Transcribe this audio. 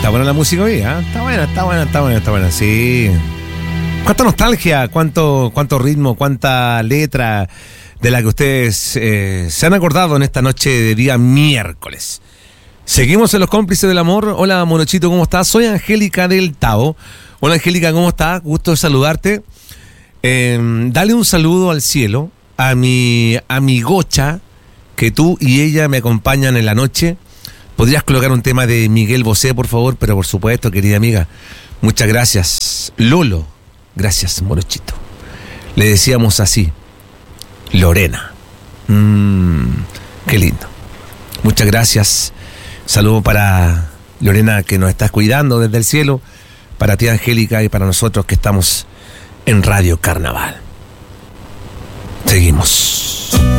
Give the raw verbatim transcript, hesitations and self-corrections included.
está buena la música hoy, ¿eh? Está buena, está buena, está buena, está buena, sí. Cuánta nostalgia, cuánto, cuánto ritmo, cuánta letra de la que ustedes eh, se han acordado en esta noche de día miércoles. Seguimos en Los Cómplices del Amor. Hola, Monochito, ¿cómo estás? Soy Angélica del Tao. Hola, Angélica, ¿cómo estás? Gusto de saludarte. Eh, dale un saludo al cielo a mi amigocha, que tú y ella me acompañan en la noche. ¿Podrías colocar un tema de Miguel Bosé, por favor? Pero por supuesto, querida amiga, muchas gracias. Lolo, gracias, Monochito. Le decíamos así, Lorena. Mm, qué lindo. Muchas gracias. Saludo para Lorena, que nos estás cuidando desde el cielo, para ti, Angélica, y para nosotros que estamos en Radio Carnaval. Seguimos.